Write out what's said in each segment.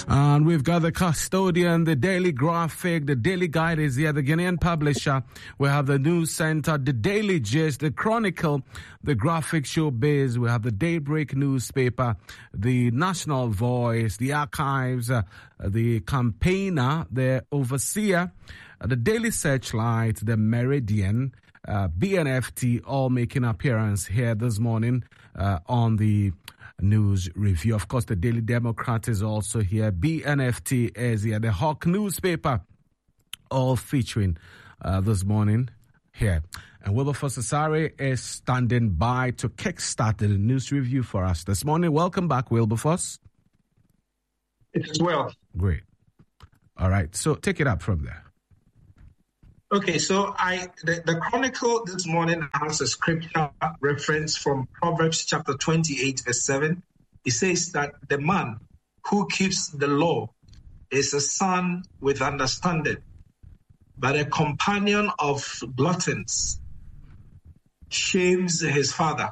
And we've got the custodian, the Daily Graphic, the Daily Guide is here, the Ghanaian publisher. We have the News Center, the Daily Gist, the Chronicle, the Graphic Showbiz. We have the Daybreak newspaper, the National Voice, the Archives, the Campaigner, the Overseer, the Daily Searchlight, the Meridian, BNFT, all making appearance here this morning on the News Review. Of course, the Daily Democrat is also here. BNFT is here. The Hawk newspaper, all featuring this morning here. And Wilberforce Asare is standing by to kickstart the News Review for us this morning. Welcome back, Wilberforce. It is well. Great. All right, so take it up from there. Okay, so the Chronicle this morning has a scripture reference from Proverbs chapter 28, verse 7. It says that the man who keeps the law is a son with understanding, but a companion of gluttons shames his father.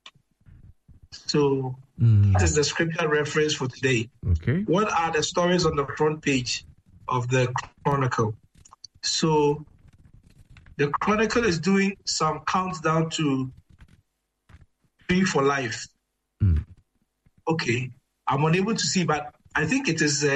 So that is the scripture reference for today. Okay. What are the stories on the front page of the Chronicle? So the Chronicle is doing some countdown to Tree for Life. Okay, I'm unable to see, but I think it is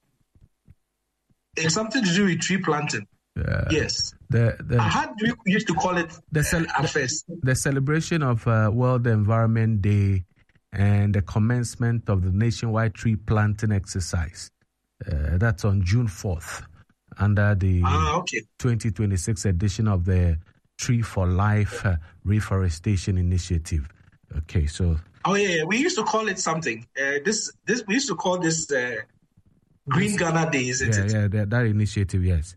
it's something to do with tree planting. Yes. How do we used to call it the celebration of World Environment Day and the commencement of the nationwide tree planting exercise. That's on June 4th. Under the 2026 edition of the Tree for Life Reforestation Initiative. Okay, so... Oh, yeah, we used to call it something. We used to call this Green Ghana Day, isn't it? Yeah, that initiative, yes.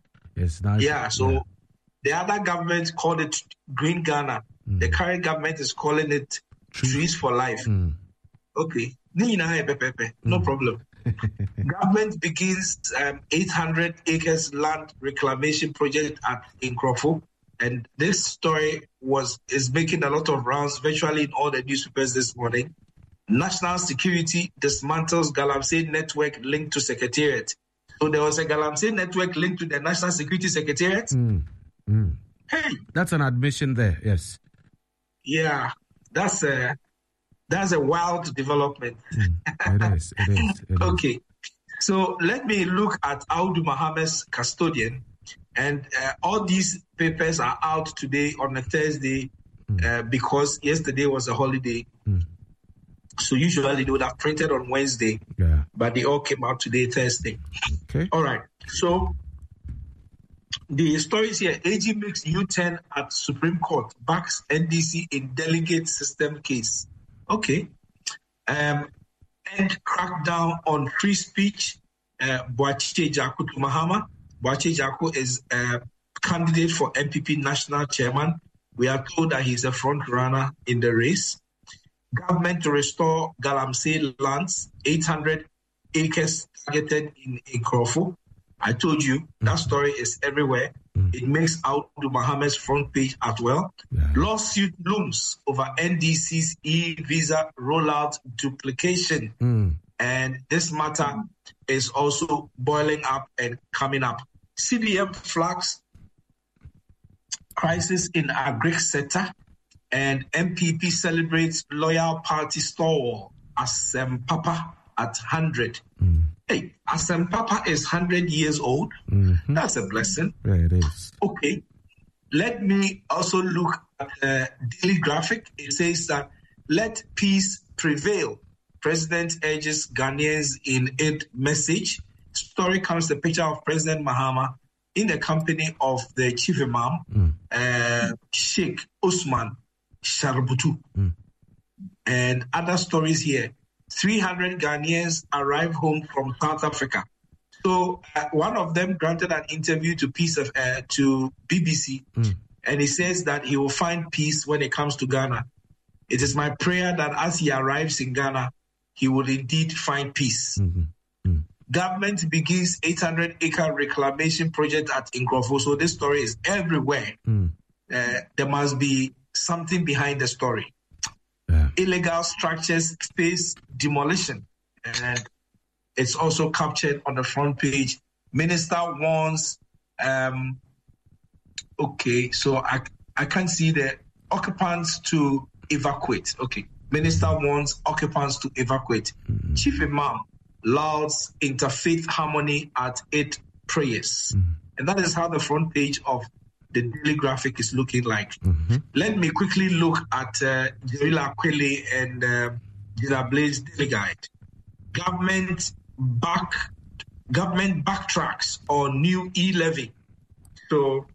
The other government called it Green Ghana. The current government is calling it Trees for Life. Okay, no problem. Government begins 800 acres land reclamation project at Nkrofo, and this story is making a lot of rounds virtually in all the newspapers this morning. National Security dismantles Galamsey network linked to Secretariat. So there was a Galamsey network linked to the National Security Secretariat. Hey, that's an admission there. Yes. Yeah, that's a wild development. It is. Okay, so let me look at Audu Mohammed's Custodian, and all these papers are out today on a Thursday because yesterday was a holiday. So usually they would have printed on Wednesday, but they all came out today, Thursday. Okay. All right, so the stories here: AG makes U-turn at Supreme Court, backs NDC in delegate system case. Okay. End crackdown on free speech. Boachiche Jaku to Mahama. Boachiche Jaku is a candidate for MPP national chairman. We are told that he's a front runner in the race. Government to restore Galamsey lands, 800 acres targeted in Nkrofo. I told you that story is everywhere. It makes Audu Mohammed's front page as well. Lawsuit looms over NDC's e-visa rollout duplication. And this matter is also boiling up and coming up. CBM flags crisis in agri sector, and MPP celebrates loyal party stalwart Asem Papa at 100. Hey, Asem Papa is 100 years old. That's a blessing. Yeah, it is. Okay. Let me also look at the Daily Graphic. It says that let peace prevail. President urges Ghanaians in aid message. Story comes the picture of President Mahama in the company of the chief imam, Sheikh Usman Sharbutu. And other stories here. 300 Ghanaians arrive home from South Africa. So one of them granted an interview to BBC, and he says that he will find peace when it comes to Ghana. It is my prayer that as he arrives in Ghana, he will indeed find peace. Government begins 800-acre reclamation project at Nkrofo. So this story is everywhere. There must be something behind the story. Illegal structures face demolition. And it's also captured on the front page. Minister warns, okay, so I can't see the occupants to evacuate. Okay, Minister warns occupants to evacuate. Chief Imam louds interfaith harmony at 8 prayers. And that is how the front page of the Daily Graphic is looking like. Let me quickly look at Jerila Akwele and Gina Blaze Daily Guide. Government backtracks on new e-levy. So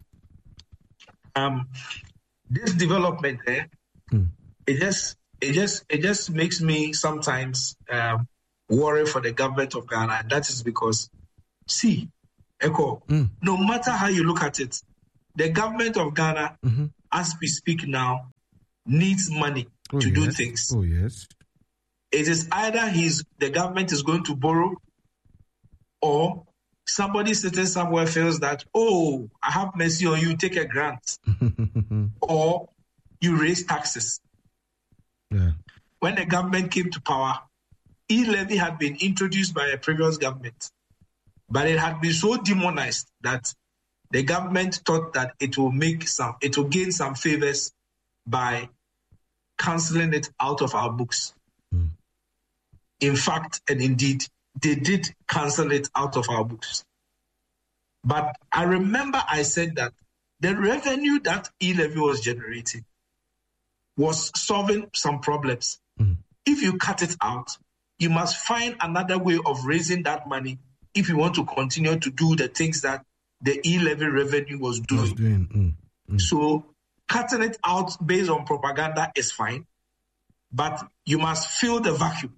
this development there, it just makes me sometimes worry for the government of Ghana, and that is because, see, Echo, no matter how you look at it, the government of Ghana, as we speak now, needs money to do things. Oh, yes. It is either the government is going to borrow, or somebody sitting somewhere feels that, oh, I have mercy on you, take a grant. Or you raise taxes. Yeah. When the government came to power, e-levy had been introduced by a previous government, but it had been so demonized that the government thought that it will gain some favors by cancelling it out of our books. In fact, and indeed, they did cancel it out of our books. But I remember I said that the revenue that e-levy was generating was solving some problems. If you cut it out, you must find another way of raising that money if you want to continue to do the things that the e-levy revenue was doing. So cutting it out based on propaganda is fine, but you must fill the vacuum.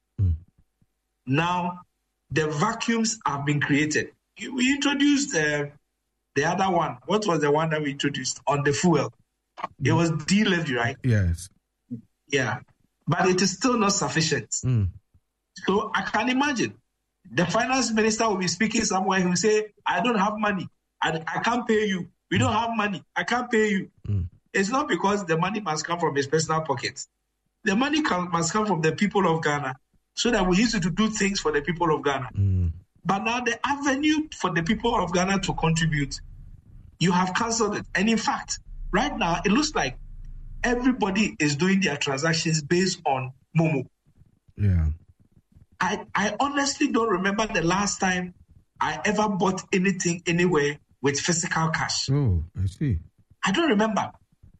Now, the vacuums have been created. We introduced the other one. What was the one that we introduced on the fuel? It was de-levy, right? Yes. Yeah. But it is still not sufficient. So I can imagine the finance minister will be speaking somewhere. He will say, I don't have money. I can't pay you. We don't have money. I can't pay you. It's not because the money must come from his personal pockets. The money must come from the people of Ghana, so that we used to do things for the people of Ghana. But now the avenue for the people of Ghana to contribute, you have cancelled it. And in fact, right now, it looks like everybody is doing their transactions based on Momo. Yeah. I honestly don't remember the last time I ever bought anything anywhere with physical cash. Oh, I see. I don't remember.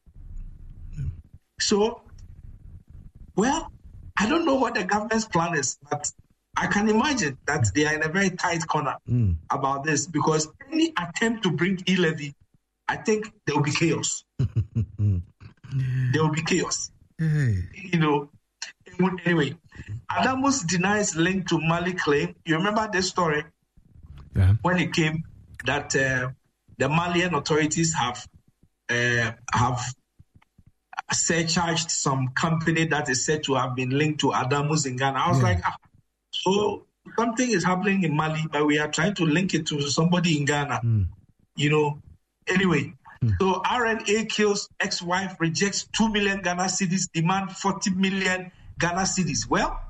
So, well, I don't know what the government's plan is, but I can imagine that they are in a very tight corner about this, because any attempt to bring e-levy, I think there will be chaos. There will be chaos. Anyway, Adamus denies link to Mali claim. You remember this story? Yeah. When it came that the Malian authorities have surcharged some company that is said to have been linked to Adamus in Ghana. I was like, so something is happening in Mali, but we are trying to link it to somebody in Ghana. Anyway, so RNA kills ex-wife, rejects 2 million Ghana cedis, demand 40 million Ghana cedis. Well,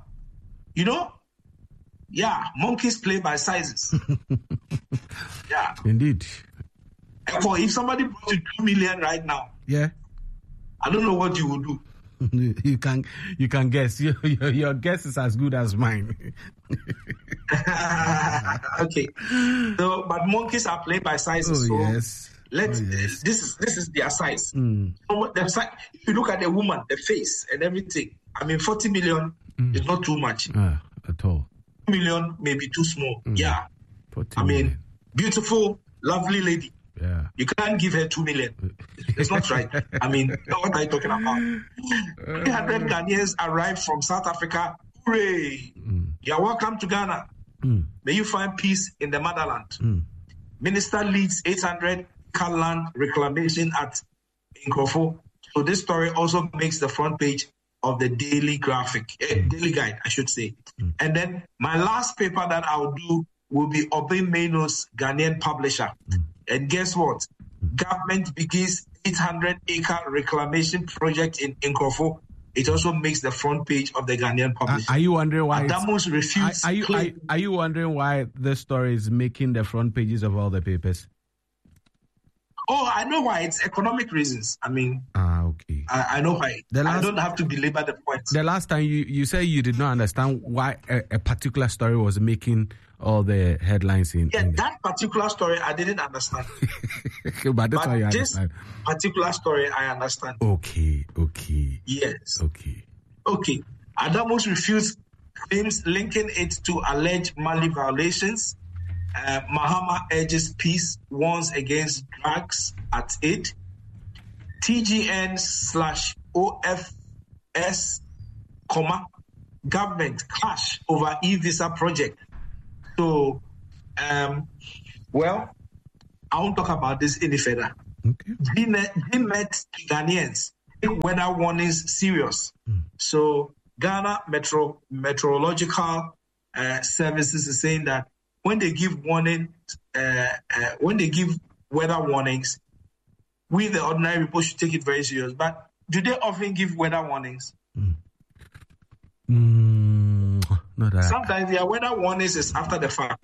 monkeys play by sizes. Yeah. Indeed. If somebody brought you 2 million right now, I don't know what you would do. You can guess. Your guess is as good as mine. Okay. So, but monkeys are played by sizes. This is their size. So if you look at the woman, the face and everything, 40 million is not too much. At all. 2 million may be too small. Yeah. Beautiful, lovely lady. Yeah. You can't give her 2 million. It's not right. What are you talking about? 300 Ghanaians arrived from South Africa. Hooray! You're welcome to Ghana. May you find peace in the motherland. Minister leads 800 acre land reclamation at Nkrofo. So this story also makes the front page of the Daily Graphic, Daily Guide, I should say. And then my last paper that I'll do will be Obey Mano's Ghanaian publisher. And guess what? Government begins 800-acre reclamation project in Nkrofo. it also makes the front page of the Ghanaian publisher. Are you wondering why? Adamos refused. Are you wondering why this story is making the front pages of all the papers? Oh, I know why. It's economic reasons. I mean, okay. I know why. I don't have to belabor the point. The last time you said you did not understand why a particular story was making all the headlines in. Yeah, that particular story I didn't understand. But that's why you this understand. Particular story I understand. Okay. Yes. Okay. Adamos refused claims linking it to alleged Mali violations. Mahama urges peace, warns against drugs at aid. TGN/OFS, government clash over e-visa project. So, well, I won't talk about this any further. Okay. GMET Ghanaians take weather warnings serious. So, Ghana Meteorological Services is saying that when they give weather warnings, we the ordinary people should take it very serious. But do they often give weather warnings? Not that. Sometimes their weather warnings is after the fact.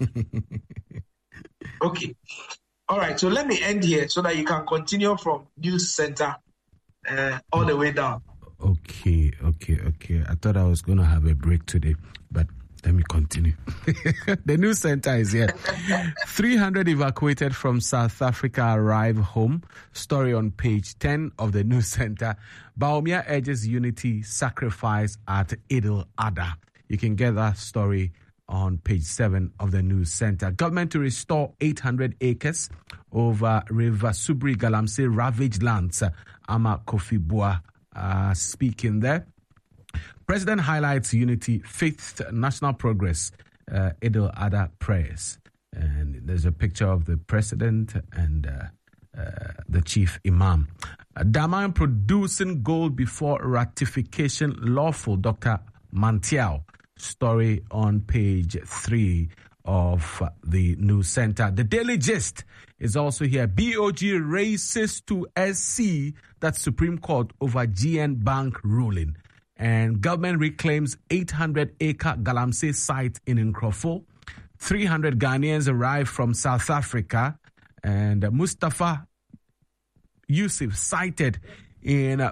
Okay. All right. So let me end here so that you can continue from News Center all the way down. Okay. I thought I was going to have a break today, but let me continue. The News Center is here. 300 evacuated from South Africa arrive home. Story on page 10 of the News Center. Bawumia urges unity, sacrifice at Idil Adha. You can get that story on page 7 of the News Center. Government to restore 800 acres over River Subri Galamsey ravaged lands. Ama Kofi Bua speaking there. President highlights unity, faith, national progress, Idil Adha prayers. And there's a picture of the president and the chief imam. Daman producing gold before ratification lawful, Dr. Mantiao. Story on page 3 of the News Center. The Daily Gist is also here. BOG races to SC, that's Supreme Court, over GN Bank ruling. And government reclaims 800-acre Galamsey site in Nkrofo. 300 Ghanaians arrive from South Africa. And Mustafa Yusuf cited in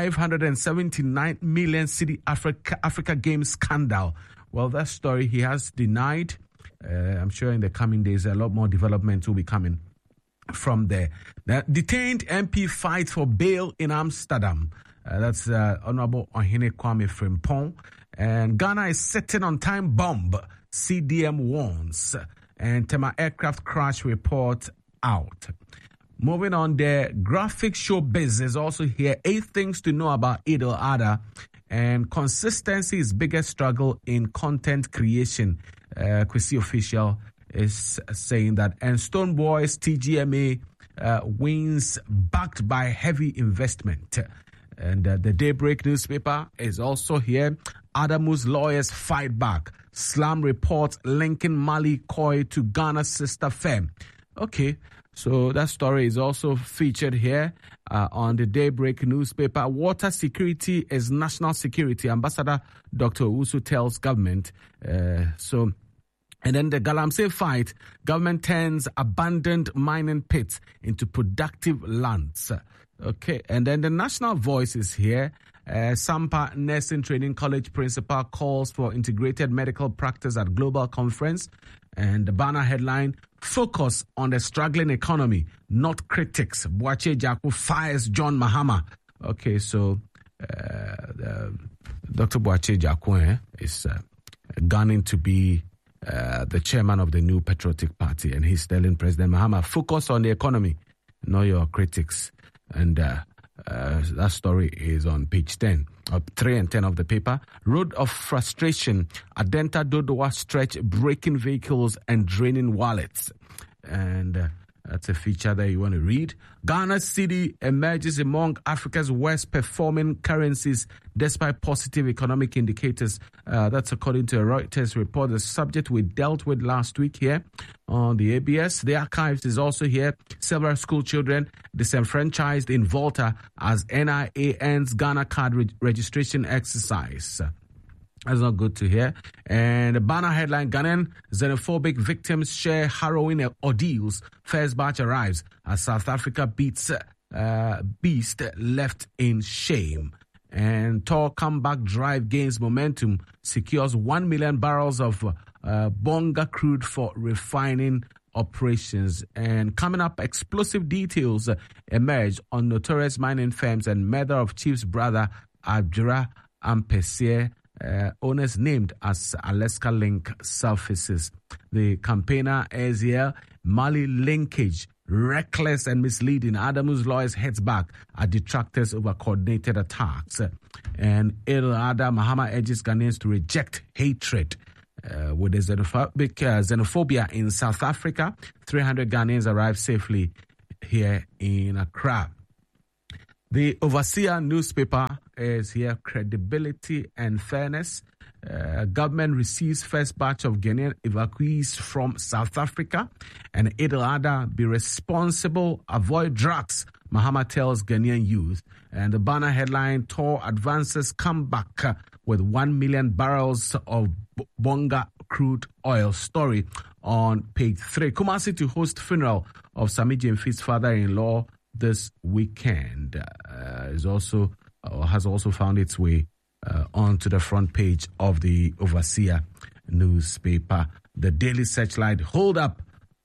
579 million city Africa Games scandal. Well, that story he has denied. I'm sure in the coming days, a lot more development will be coming from there. The detained MP fights for bail in Amsterdam. That's Honorable Ohene Kwame Frimpong. And Ghana is setting on time bomb, CDM warns. And Tema aircraft crash report out. Moving on, the graphic showbiz is also here. 8 things to know about Idil Adha. And consistency is biggest struggle in content creation. Kwesi Official is saying that. And Stone Boys TGMA wins backed by heavy investment. And the Daybreak newspaper is also here. Adamu's lawyers fight back. Slam report linking Mali Koi to Ghana's sister firm. Okay, so that story is also featured here on the Daybreak newspaper. Water security is national security. Ambassador Dr. Owusu tells government. And then the Galamsey fight, government turns abandoned mining pits into productive lands. Okay, and then the National Voice is here. Sampa Nursing Training College principal calls for integrated medical practice at global conference. And the banner headline, focus on the struggling economy, not critics. Boakye Jaku fires John Mahama. Okay, so Dr. Boakye Jaku is gunning to be the chairman of the New Patriotic Party. And he's telling President Mahama, focus on the economy, not your critics. And that story is on page 10, 3 and 10 of the paper. Road of frustration, Adenta Dodowa stretch, breaking vehicles and draining wallets. And That's a feature that you want to read. Ghana's cedi emerges among Africa's worst performing currencies despite positive economic indicators. That's according to a Reuters report, the subject we dealt with last week here on the ABS. The archives is also here. Several school children disenfranchised in Volta as NIA ends Ghana card registration exercise. That's not good to hear. And the banner headline, Ghanaian xenophobic victims share harrowing ordeals. First batch arrives as South Africa beats Beast left in shame. And Tor comeback drive gains momentum, secures 1 million barrels of Bonga crude for refining operations. And coming up, explosive details emerge on notorious mining firms and murder of chief's brother, Abdurrah Ampesier. Owners named as Alaska Link surfaces. The campaigner Aziel Mali linkage, reckless and misleading. Adamu's lawyers heads back at detractors over coordinated attacks. And El Ada Mahama urges Ghanaians to reject hatred. With the xenophobia in South Africa, 300 Ghanaians arrived safely here in Accra. The Overseer newspaper is here, credibility and fairness. Government receives first batch of Ghanaian evacuees from South Africa. And it'll either be responsible, avoid drugs, Mahama tells Ghanaian youth. And the banner headline, Tor advances comeback with 1 million barrels of Bonga crude oil. Story on page 3. Kumasi to host funeral of Sami Jemfi's father-in-law this weekend. Has also found its way onto the front page of the Overseer newspaper. The Daily Searchlight, hold up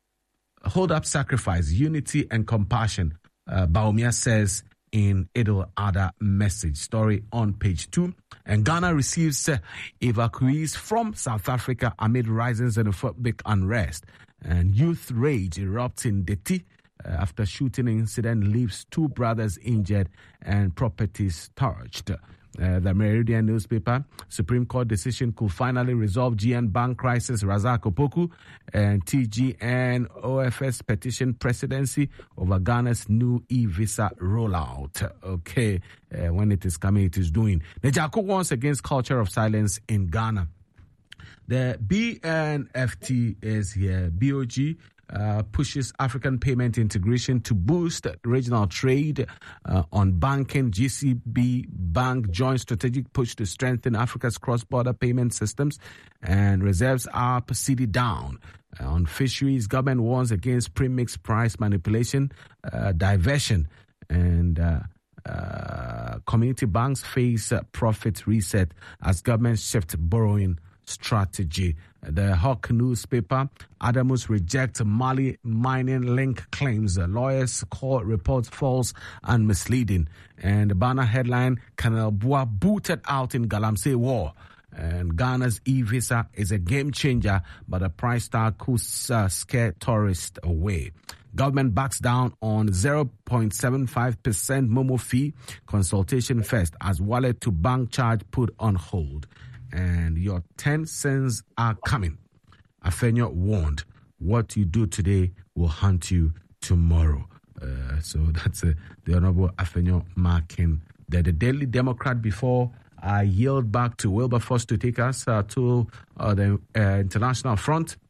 sacrifice, unity and compassion, Baumia says in Idil Ada message. Story on page 2. And Ghana receives evacuees from South Africa amid rising xenophobic unrest. And youth rage erupts in Deti after shooting incident leaves 2 brothers injured and properties torched. The Meridian newspaper, Supreme Court decision could finally resolve GN Bank crisis. Razak Opoku and TGN OFS petition presidency over Ghana's new e-visa rollout. Okay, when it is coming, it is doing. Nejako warns against culture of silence in Ghana. The BNFT is here. BOG pushes African payment integration to boost regional trade. On banking, GCB Bank joins strategic push to strengthen Africa's cross-border payment systems, and reserves up, cedi down. On fisheries, government warns against premix price manipulation, diversion, and community banks face profit reset as government shift borrowing strategy. The Hawk newspaper, Adamus rejects Mali mining link claims. Lawyers call reports false and misleading. And the banner headline, Colonel Bua booted out in Galamsey war. And Ghana's e-visa is a game changer, but the price tag could scare tourists away. Government backs down on 0.75% Momo fee consultation first as wallet to bank charge put on hold. And your 10 cents are coming. Afenyo warned, what you do today will haunt you tomorrow. So that's the Honorable Afenyo marking there. The Daily Democrat, before I yield back to Wilberforce to take us to the international front.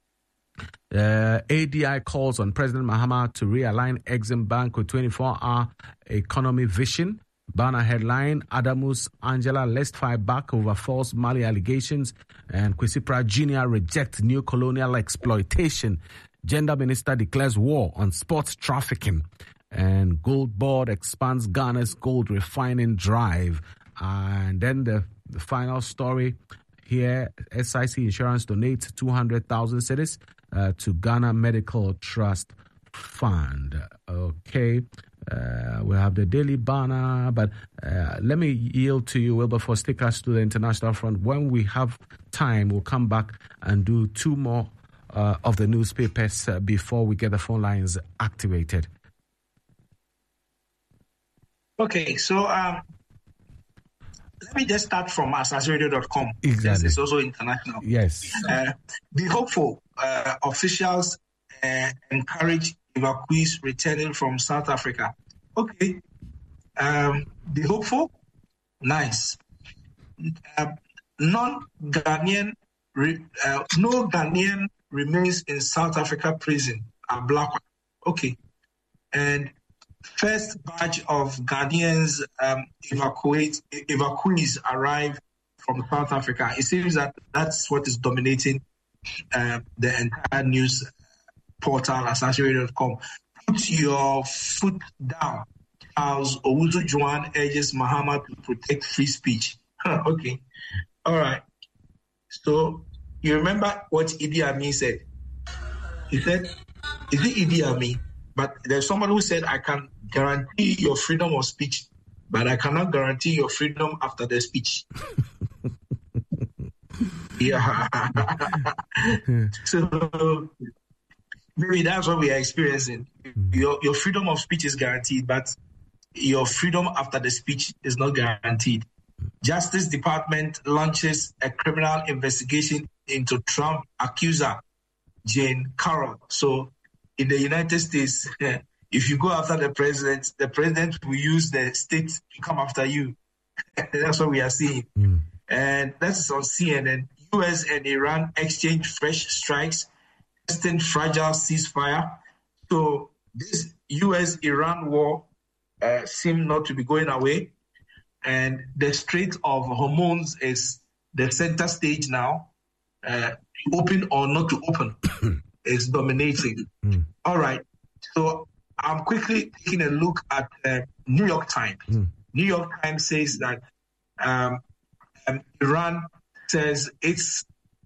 ADI calls on President Mahama to realign Exim Bank with 24-hour economy vision. Banner headline, Adamus Angela let's fight back over false Mali allegations, and Kwesi Pratt Jr. rejects new colonial exploitation. Gender Minister declares war on sports trafficking. And Gold Board expands Ghana's gold refining drive. And then the final story here, SIC Insurance donates 200,000 cedis to Ghana Medical Trust Fund. Okay. We have the Daily Banner, but let me yield to you, Wilberforce, take us to the international front. When we have time, we'll come back and do 2 more of the newspapers before we get the phone lines activated. Okay, so let me just start from asasradio.com. Exactly. It's also international. Yes. Be hopeful. Officials encourage evacuees returning from South Africa. Okay. Be hopeful? Nice. No Ghanaian remains in South Africa prison at Blackwater. Okay. And first batch of Ghanaians evacuees arrive from South Africa. It seems that that's what is dominating the entire news portal, assassinated.com. Put your foot down. Charles Owusu Juan urges Mahama to protect free speech. Okay. All right. So you remember what Idi Amin said? He said, is it Idi Amin? But there's someone who said, I can guarantee your freedom of speech, but I cannot guarantee your freedom after the speech. Yeah. So maybe that's what we are experiencing. Your freedom of speech is guaranteed, but your freedom after the speech is not guaranteed. Justice Department launches a criminal investigation into Trump accuser Jane Carroll. So in the United States, if you go after the president will use the state to come after you. That's what we are seeing. And that's on CNN. U.S. and Iran exchange fresh strikes, testing fragile ceasefire. So this U.S.-Iran war seems not to be going away. And the Strait of Hormuz is the center stage now. Open or not to open is dominating. All right. So I'm quickly taking a look at New York Times. New York Times says that Iran says it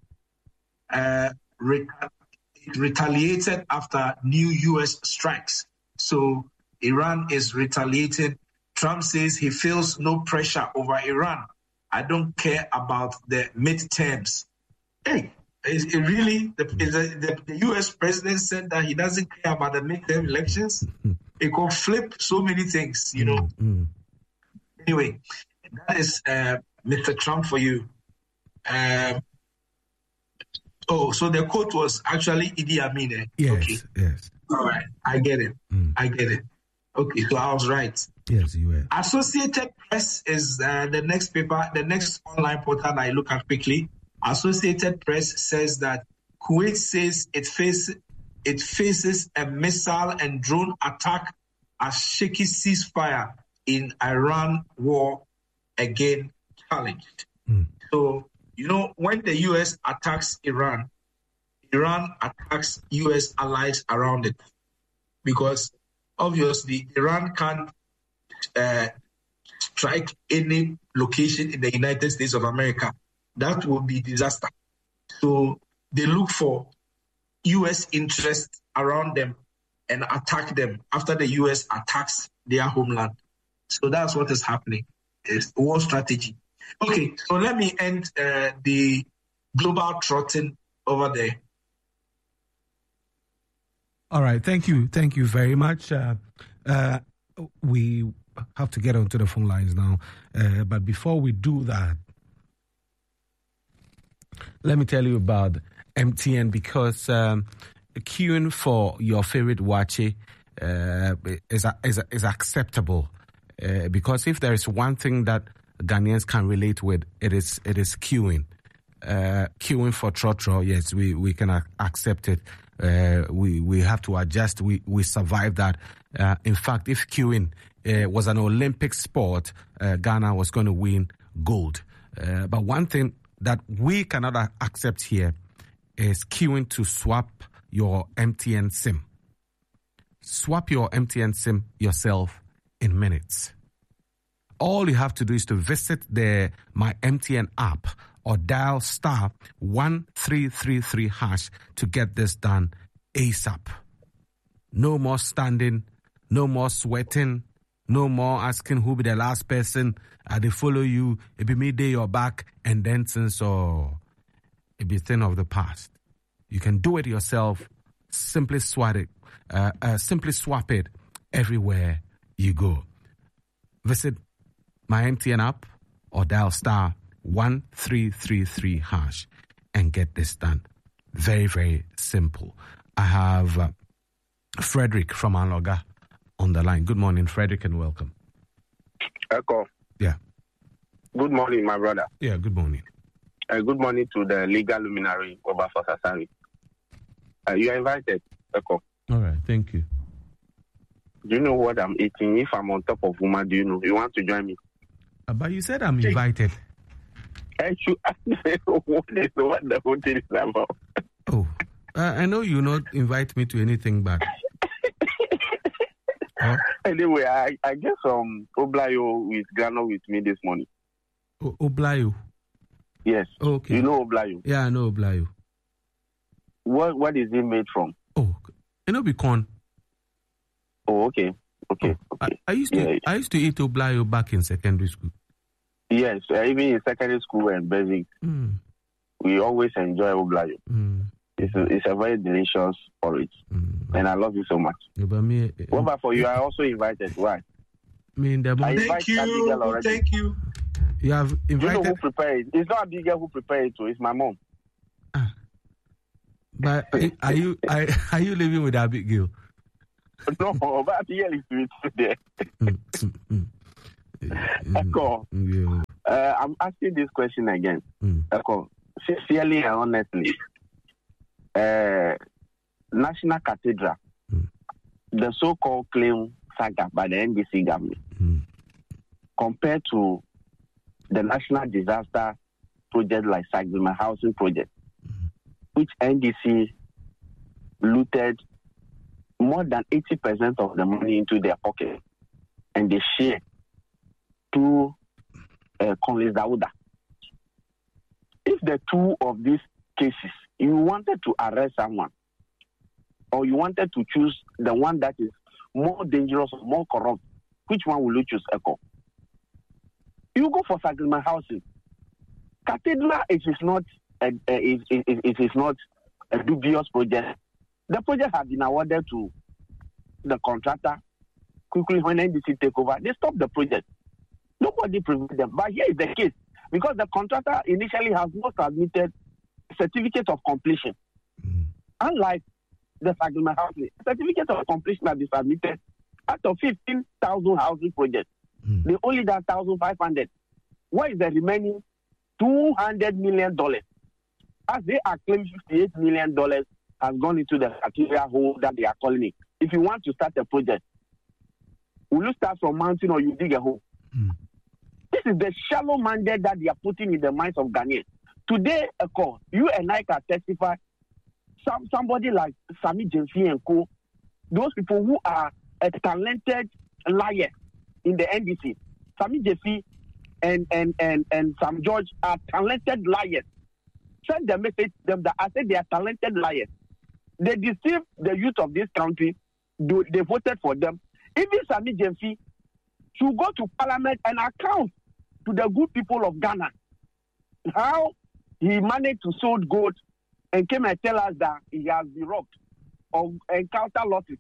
retaliated after new U.S. strikes. So Iran is retaliating. Trump says he feels no pressure over Iran. I don't care about the midterms. Hey, it really, the U.S. president said that he doesn't care about the midterm elections. It could flip so many things, you know. Anyway, that is Mr. Trump for you. So the quote was actually Idi Amin. Yes, okay. Yes. All right, I get it. I get it. Okay, so I was right. Yes, you were. Associated Press is the next paper, the next online portal I look at quickly. Associated Press says that Kuwait says it faces a missile and drone attack as shaky ceasefire in Iran war again challenged. So, you know, when the U.S. attacks Iran, Iran attacks U.S. allies around it. Because obviously Iran can't strike any location in the United States of America. That would be disaster. So they look for U.S. interests around them and attack them after the U.S. attacks their homeland. So that's what is happening. It's war strategy. Okay, so let me end the global trotting over there. All right, thank you very much. We have to get onto the phone lines now, but before we do that, let me tell you about MTN, because queuing for your favorite wache is acceptable, because if there is one thing that Ghanaians can relate with, it is queuing. Queuing for trotro, yes, we can accept it. We have to adjust. We survive that. In fact, if queuing was an Olympic sport, Ghana was going to win gold. But one thing that we cannot accept here is queuing to swap your MTN SIM. Swap your MTN SIM yourself in minutes. All you have to do is to visit the My MTN app or dial star 1333 hash to get this done ASAP. No more standing, no more sweating, no more asking who be the last person. They follow you. It be midday you're back, and then since it be thing of the past. You can do it yourself. Simply swap it. Simply swap it everywhere you go. Visit My MTN app or dial star 1333 hash and get this done. Very, very simple. I have Frederick from Aloga on the line. Good morning, Frederick, and welcome. Echo. Yeah. Good morning, my brother. Yeah, good morning. Good morning to the legal luminary, Obafor Sasari. You are invited, Echo. All right, thank you. Do you know what I'm eating? If I'm on top of woman, do you know? You want to join me? But you said I'm invited. I should ask what the whole thing is about. Oh, I know you not invite me to anything, but... Anyway, I get some Oblayo with granola with me this morning. Oblayo? Yes. Okay. You know Oblayo? Yeah, I know Oblayo. What is it made from? Oh, you know, be corn. Oh, okay. Okay. I used to eat Oblayo back in secondary school. Yes, even in secondary school and basic, we always enjoy Oblayo. It's a very delicious porridge, and I love you so much. Yeah, but what about for you? I also invited. Why? Thank you. You have invited. You know who prepared it? It's not Abigail who prepared it, it's my mom. But are you living with Abigail? No, but Abigail is with you there. Echo, I'm asking this question again. Echo, sincerely and honestly, National Cathedral, the so-called claim saga by the NDC government, compared to the National Disaster Project like Sagrima Housing Project, which NDC looted more than 80% of the money into their pocket, and they share to Conlis Dauda. If the two of these cases, you wanted to arrest someone, or you wanted to choose the one that is more dangerous, more corrupt, which one will you choose, Echo? You go for Sagrima Housing. Cathedral, it is not a dubious project. The project has been awarded to the contractor. Quickly, when NDC take over, they stop the project. Nobody prevented them. But here is the case. Because the contractor initially has not submitted certificate of completion. Unlike the Sagrima Housing, certificate of completion has been submitted out of 15,000 housing projects. They only done 1,500. What is the remaining $200 million? As they are claiming $58 million has gone into the cathedral hole that they are calling it. If you want to start a project, will you start from mountain or you dig a hole? This is the shallow mandate that they are putting in the minds of Ghanaians. Today, Echo, you and I can testify. Somebody like Sami Jensi and Co., those people who are a talented liar in the NDC. Sami Jensi and Sam George are talented liars. Send the message to them that I said they are talented liars. They deceived the youth of this country. They voted for them. Even Sami Jensi should go to parliament and account to the good people of Ghana how he managed to sold gold and came and tell us that he has been robbed or encountered losses.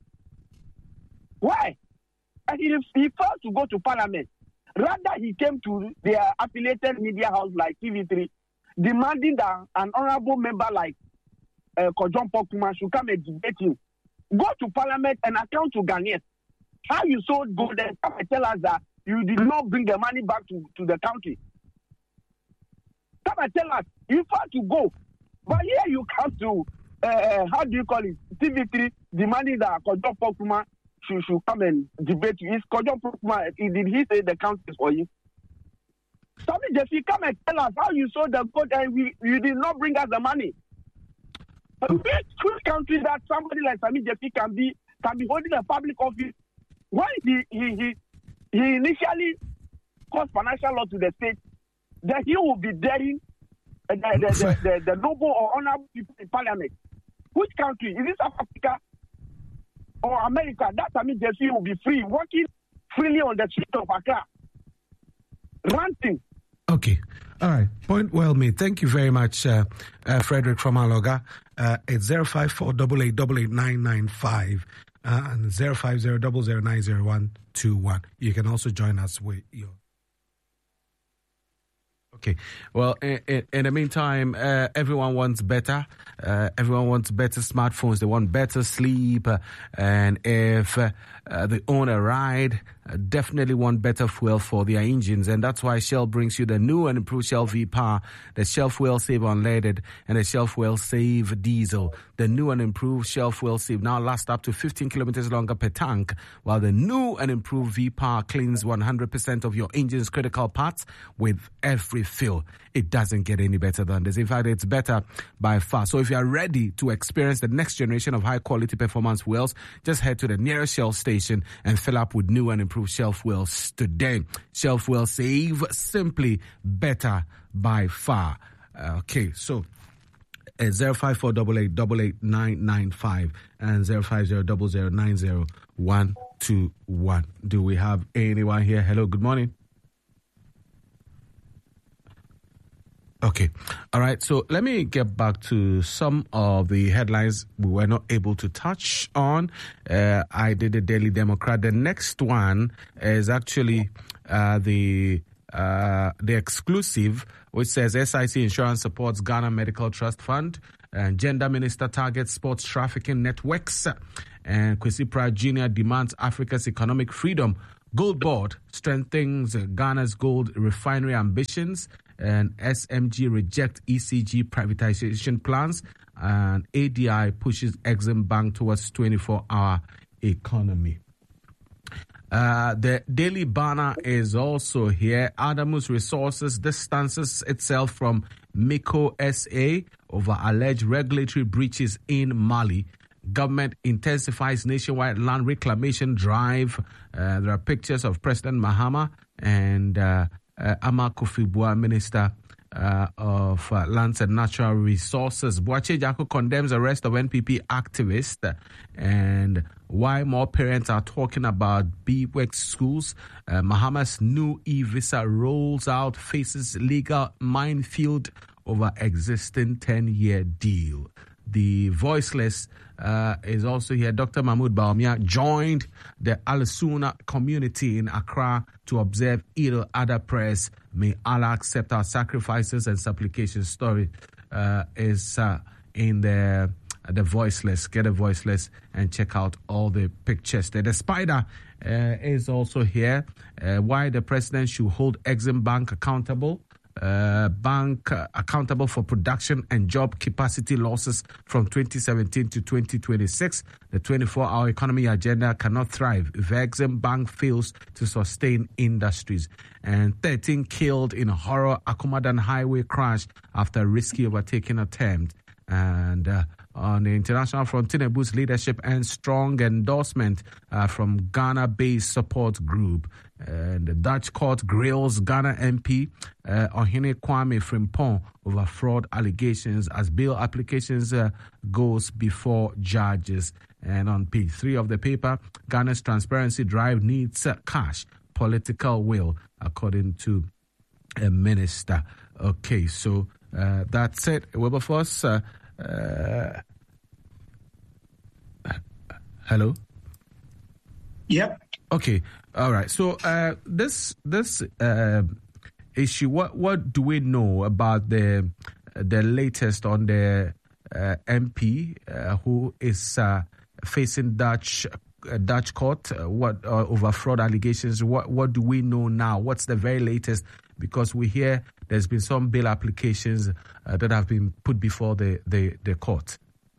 Why? And he failed to go to parliament. Rather, he came to their affiliated media house like TV3, demanding that an honorable member like Kojon Pokuma should come and debate him. Go to parliament and account to Ghanaians how you sold gold and come and tell us that you did not bring the money back to the country. Come and tell us, you failed to go. But here you come to, how do you call it, TV3, demanding that Kojon Pokuma should come and debate you. Is Kojon Pokuma, did he say the country is for you? Sami Jensi, come and tell us how you sold the gold and you did not bring us the money. But which country that somebody like Sami Jensi can be holding a public office? Why he initially caused financial loss to the state, that he will be daring the noble or honorable people in parliament. Which country? Is it South Africa or America? That Sami Jensi will be free, walking freely on the street of Accra, ranting. Okay. All right. Point well made. Thank you very much, Frederick from Aloga. It's 05488888995 and 05000900121. You can also join us with your Okay. Well, in the meantime, everyone wants better. Everyone wants better smartphones. They want better sleep. And if they own a ride, definitely want better fuel for their engines. And that's why Shell brings you the new and improved Shell V-Power, the Shell Fuel Save Unleaded, and the Shell Fuel Save Diesel. The new and improved Shell Fuel Save now lasts up to 15 kilometers longer per tank, while the new and improved V-Power cleans 100% of your engine's critical parts with every fill. It doesn't get any better than this. In fact, it's better by far. So if you are ready to experience the next generation of high-quality performance fuels, just head to the nearest Shell station and fill up with new and improved Shell fuels today. Shell Fuel Save, simply better by far. Okay, so 05488888995 and 05000902121. Do we have anyone here? Hello, good morning. Okay. All right. So let me get back to some of the headlines we were not able to touch on. I did the Daily Democrat. The next one is actually the exclusive, which says SIC Insurance supports Ghana Medical Trust Fund, and Gender Minister targets sports trafficking networks, and Kwesi Pratt Jr. demands Africa's economic freedom. Gold Board strengthens Ghana's gold refinery ambitions, and SMG reject ECG privatization plans, and ADI pushes Exim Bank towards 24-hour economy. The Daily Banner is also here. Adamus Resources distances itself from Miko SA over alleged regulatory breaches in Mali. Government intensifies nationwide land reclamation drive. There are pictures of President Mahama and Ama Kofi-Buah, Minister of Lands and Natural Resources. Boache Jacko condemns arrest of NPP activist, and why more parents are talking about BWEX schools. Mahama's new e-visa rolls out, faces legal minefield over existing 10-year deal. The Voiceless is also here. Dr. Mahmoud Baumia joined the Al-Suna community in Accra to observe Eid al-Adha prayers. May Allah accept our sacrifices and supplications. Story is in the Voiceless. Get a Voiceless and check out all the pictures there. The Spider is also here. Why the president should hold Exim Bank accountable. Bank accountable for production and job capacity losses from 2017 to 2026. The 24-hour economy agenda cannot thrive if Exim Bank fails to sustain industries. And 13 killed in horror Akumadan highway crash after risky overtaking attempt. And on the international front, Tinubu's leadership and strong endorsement from Ghana-based support group. The Dutch court grills Ghana MP Ohene Kwame Frimpong over fraud allegations as bail applications goes before judges. And on page 3 of the paper, Ghana's transparency drive needs cash, political will, according to a minister. Okay, so that's it. Wilberforce. Hello? Yep. Okay. All right. So this issue, what do we know about the latest on the MP who is facing Dutch court over fraud allegations? What do we know now? What's the very latest? Because we hear there's been some bail applications that have been put before the court.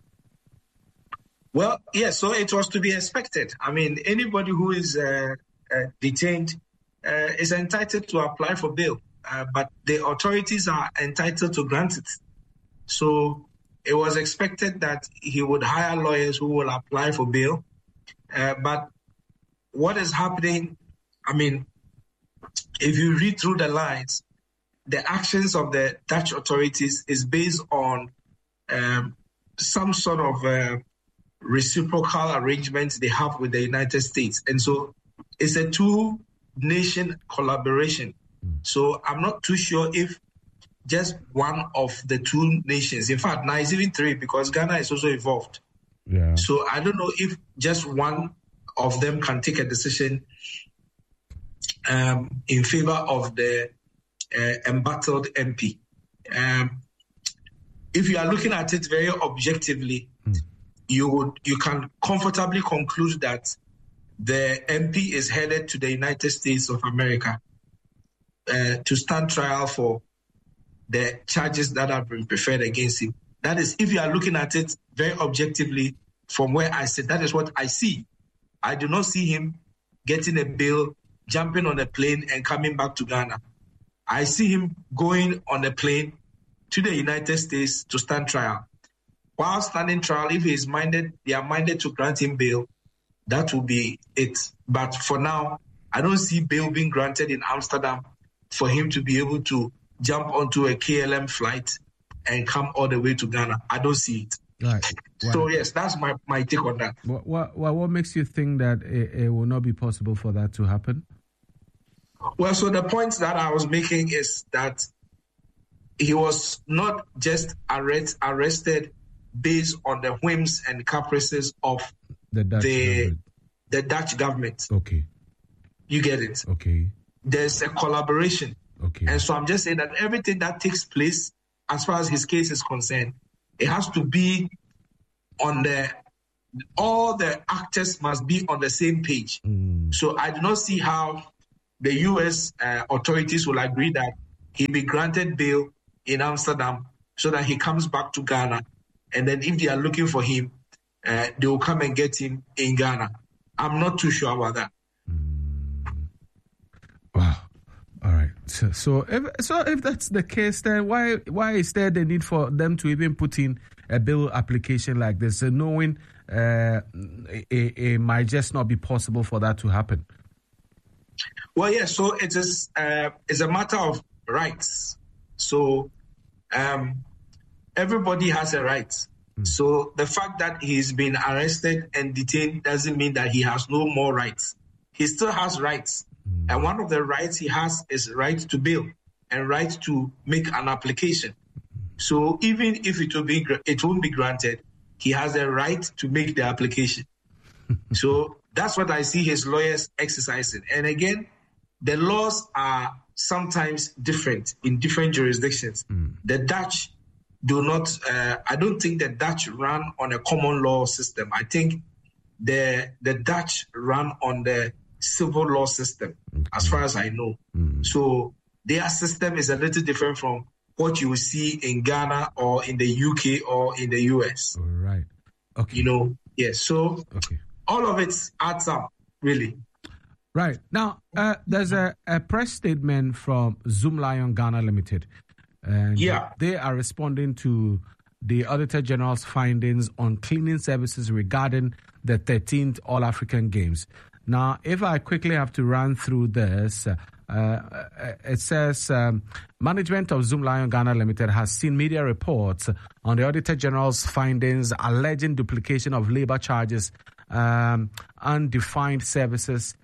Well, yes, so it was to be expected. I mean, anybody who is detained is entitled to apply for bail, but the authorities are entitled to grant it. So it was expected that he would hire lawyers who will apply for bail. But what is happening, I mean, if you read through the lines, the actions of the Dutch authorities is based on some sort of reciprocal arrangements they have with the United States. And so it's a two-nation collaboration. So I'm not too sure if just one of the two nations, in fact, now it's even three because Ghana is also involved. Yeah. So I don't know if just one of them can take a decision in favor of the embattled MP. If you are looking at it very objectively, you can comfortably conclude that the MP is headed to the United States of America to stand trial for the charges that have been preferred against him. That is, if you are looking at it very objectively from where I sit, that is what I see. I do not see him getting a bail, jumping on a plane and coming back to Ghana. I see him going on a plane to the United States to stand trial. While standing trial, if they are minded to grant him bail, that will be it. But for now, I don't see bail being granted in Amsterdam for him to be able to jump onto a KLM flight and come all the way to Ghana. I don't see it. Right. So yes, that's my take on that. What makes you think that it will not be possible for that to happen? Well, so the point that I was making is that he was not just arrested based on the whims and caprices of the Dutch government. Okay. You get it? Okay. There's a collaboration. Okay. And so I'm just saying that everything that takes place, as far as his case is concerned, it has to be all the actors must be on the same page. So I do not see how the U.S. authorities will agree that he be granted bail in Amsterdam so that he comes back to Ghana. And then if they are looking for him, they will come and get him in Ghana. I'm not too sure about that. Wow. All right. So if that's the case, then why is there the need for them to even put in a bail application like this, knowing it might just not be possible for that to happen? Well, yeah. So it's a matter of rights. So everybody has a right. So the fact that he's been arrested and detained doesn't mean that he has no more rights. He still has rights. And one of the rights he has is right to bail and right to make an application. So even if it won't be granted, he has a right to make the application. So that's what I see his lawyers exercising. And again, the laws are sometimes different in different jurisdictions. The Dutch do not, I don't think the Dutch run on a common law system. I think the Dutch run on the civil law system, as far as I know. So their system is a little different from what you will see in Ghana or in the UK or in the US. All right. Okay. Yes. So all of it adds up, really. Right. Now, there's a press statement from Zoomlion Ghana Limited. And they are responding to the Auditor General's findings on cleaning services regarding the 13th All-African Games. Now, if I quickly have to run through this, it says management of Zoomlion Ghana Limited has seen media reports on the Auditor General's findings alleging duplication of labor charges, undefined services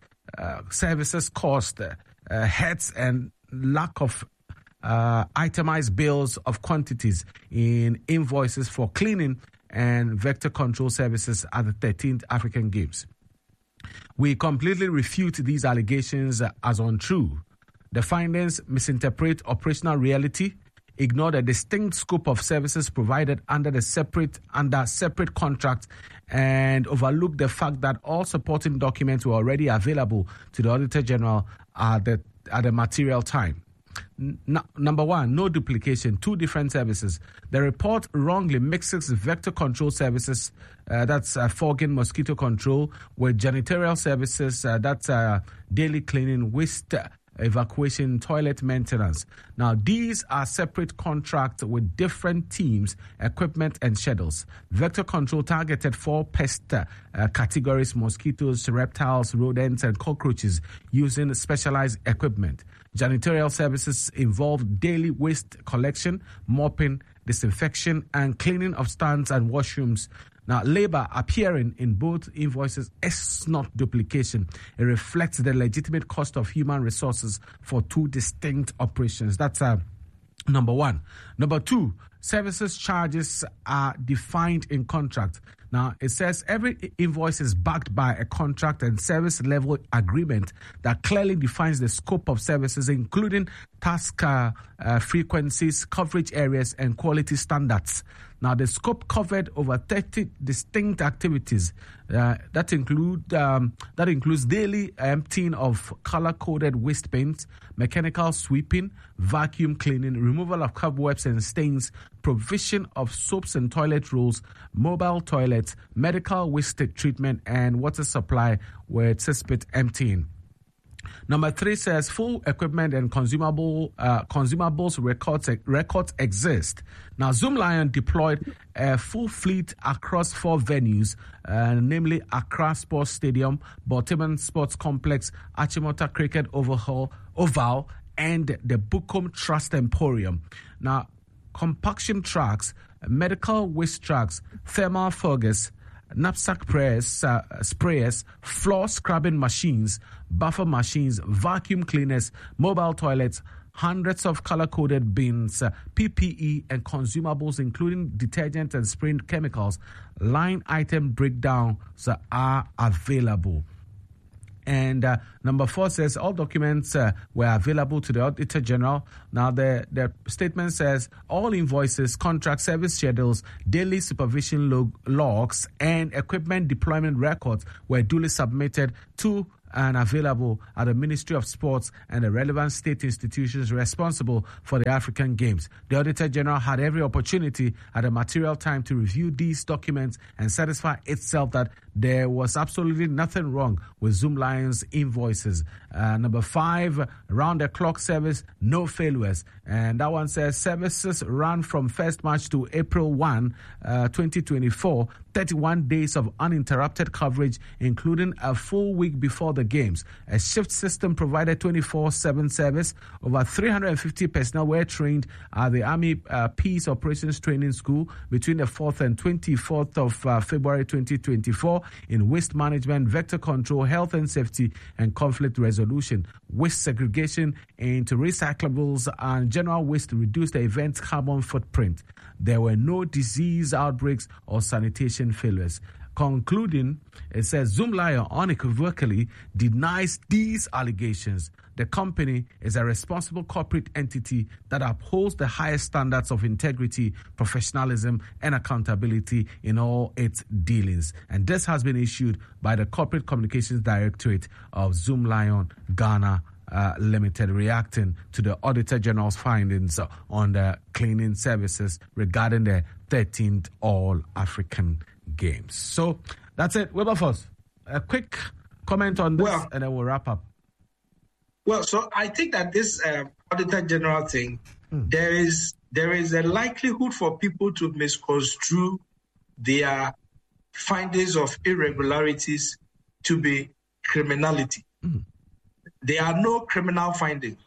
cost, heads, and lack of itemized bills of quantities in invoices for cleaning and vector control services at the 13th African Games. We completely refute these allegations as untrue. The findings misinterpret operational reality, ignore the distinct scope of services provided under separate contracts, and overlook the fact that all supporting documents were already available to the Auditor General at the material time. Number one, no duplication, two different services. The report wrongly mixes vector control services, that's fogging, mosquito control, with janitorial services, that's daily cleaning, waste evacuation, toilet maintenance. Now, these are separate contracts with different teams, equipment, and schedules. Vector control targeted 4 pest categories: mosquitoes, reptiles, rodents, and cockroaches, using specialized equipment. Janitorial services involve daily waste collection, mopping, disinfection, and cleaning of stands and washrooms. Now, labor appearing in both invoices is not duplication. It reflects the legitimate cost of human resources for two distinct operations. That's number one. Number two, services charges are defined in contract. Now, it says every invoice is backed by a contract and service level agreement that clearly defines the scope of services, including task frequencies, coverage areas, and quality standards. Now, the scope covered over 30 distinct activities. That includes daily emptying of color-coded waste paints, mechanical sweeping, vacuum cleaning, removal of cobwebs and stains, provision of soaps and toilet rolls, mobile toilets, medical waste treatment, and water supply with cesspit emptying. Number 3 says full equipment and consumables records exist. Now, Zoomlion deployed a full fleet across 4 venues, namely Accra Sports Stadium, Baltimore Sports Complex, Achimota Cricket Oval, and the Bukom Trust Emporium. Now, compaction trucks, medical waste trucks, thermal foggers, knapsack sprayers, floor scrubbing machines, buffer machines, vacuum cleaners, mobile toilets, hundreds of color-coded bins, PPE and consumables, including detergent and spraying chemicals. Line item breakdowns are available. And number 4 says all documents were available to the Auditor General. Now, the statement says all invoices, contract service schedules, daily supervision logs, and equipment deployment records were duly submitted to and available at the Ministry of Sports and the relevant state institutions responsible for the African Games. The Auditor General had every opportunity at a material time to review these documents and satisfy itself that there was absolutely nothing wrong with Zoomlion's invoices. Number 5, round-the-clock service, no failures. And that one says services ran from 1st March to April 1, 2024, 31 days of uninterrupted coverage, including a full week before the games. A shift system provided 24/7 service. Over 350 personnel were trained at the Army Peace Operations Training School between the 4th and 24th of February 2024 in waste management, vector control, health and safety, and conflict resolution. Waste segregation into recyclables and general waste to reduce the event's carbon footprint. There were no disease outbreaks or sanitation failures. Concluding, it says Zoomlion unequivocally denies these allegations. The company is a responsible corporate entity that upholds the highest standards of integrity, professionalism, and accountability in all its dealings. And this has been issued by the Corporate Communications Directorate of Zoomlion Ghana Limited, reacting to the Auditor General's findings on the cleaning services regarding the 13th All-African Games. So that's it. Wilberforce, a quick comment on this, and then we'll wrap up. Well, so I think that this Auditor General thing, there is a likelihood for people to misconstrue their findings of irregularities to be criminality. There are no criminal findings.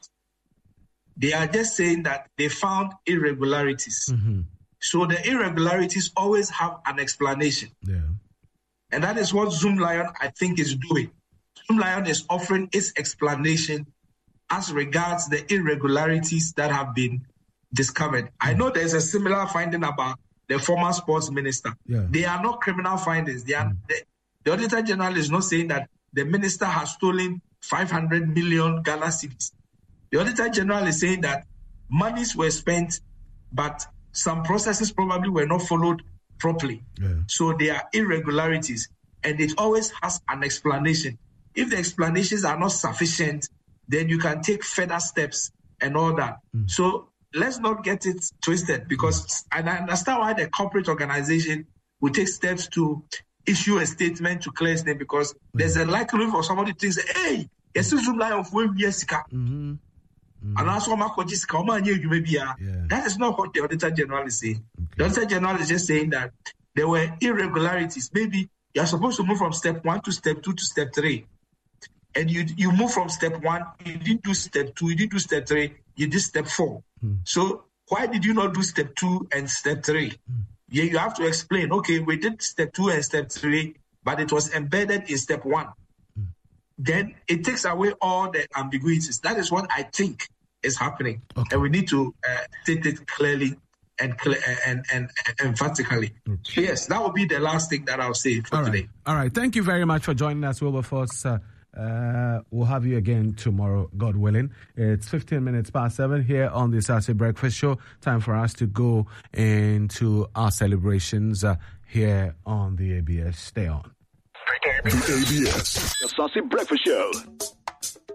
They are just saying that they found irregularities. So the irregularities always have an explanation. Yeah. And that is what Zoomlion, I think, is doing. Zoomlion is offering its explanation as regards the irregularities that have been discovered. I know there's a similar finding about the former sports minister. Yeah. They are not criminal findings. They are, the Auditor General is not saying that the minister has stolen 500 million Ghana cedis. The Auditor General is saying that monies were spent, but some processes probably were not followed properly. Yeah. So there are irregularities, and it always has an explanation. If the explanations are not sufficient, then you can take further steps and all that. So let's not get it twisted, because and I understand why the corporate organization will take steps to issue a statement to clear its name, because there's a likelihood for somebody to say, hey, yes, Zoomlion of Jessica. And also, that is not what the Auditor General is saying. Okay. The Auditor General is just saying that there were irregularities. Maybe you're supposed to move from step 1 to step 2 to step 3. And you move from step 1, you didn't do step 2, you didn't do step 3, you did step 4. So why did you not do step 2 and step 3? Yeah, you have to explain, okay, we did step 2 and step 3, but it was embedded in step 1. Then it takes away all the ambiguities. That is what I think is happening. Okay. And we need to state it clearly and emphatically. Okay. Yes, that will be the last thing that I'll say for today. All right. Thank you very much for joining us, Wilberforce. We'll have you again tomorrow, God willing. It's 15 minutes past 7 here on the Saturday Breakfast Show. Time for us to go into our celebrations here on the ABS. Stay on. The ABS, the Saturday Breakfast Show.